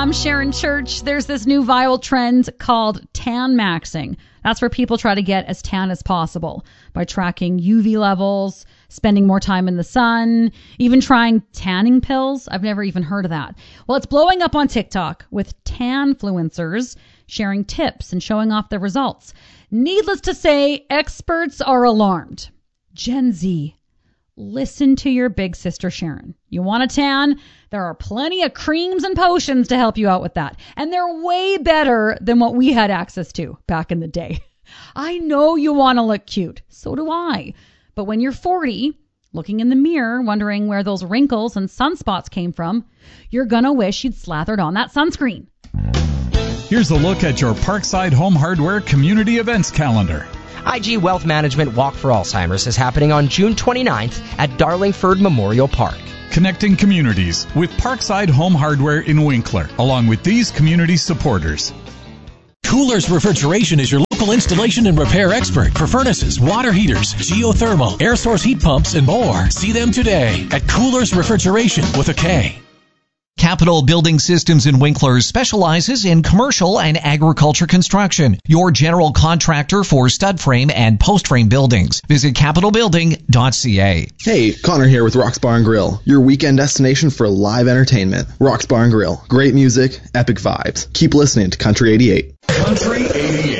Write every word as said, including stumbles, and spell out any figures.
I'm Sharon Church. There's this new viral trend called tan maxing. That's where people try to get as tan as possible by tracking U V levels, spending more time in the sun, even trying tanning pills. I've never even heard of that. Well, it's blowing up on TikTok with tanfluencers sharing tips and showing off their results. Needless to say, experts are alarmed. Gen Z, listen to your big sister Sharon. You want a tan? There are plenty of creams and potions to help you out with that. And they're way better than what we had access to back in the day. I know you want to look cute. So do I. But when you're forty, looking in the mirror, wondering where those wrinkles and sunspots came from, you're going to wish you'd slathered on that sunscreen. Here's a look at your Parkside Home Hardware Community Events calendar. I G Wealth Management Walk for Alzheimer's is happening on June twenty-ninth at Darlingford Memorial Park. Connecting communities with Parkside Home Hardware in Winkler, along with these community supporters. Coolers Refrigeration is your local installation and repair expert for furnaces, water heaters, geothermal, air source heat pumps, and more. See them today at Coolers Refrigeration with a K. Capital Building Systems in Winkler specializes in commercial and agriculture construction. Your general contractor for stud frame and post frame buildings. Visit capital building dot c a. Hey, Connor here with Rock's Bar and Grill, your weekend destination for live entertainment. Rock's Bar and Grill, great music, epic vibes. Keep listening to Country eighty-eight. Country eighty-eight.